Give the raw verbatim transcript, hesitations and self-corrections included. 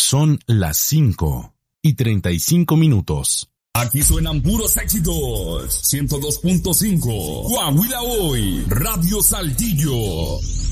Son las cinco y treinta y cinco minutos. Aquí suenan puros éxitos. ciento dos punto cinco. Coahuila Hoy. Radio Saltillo.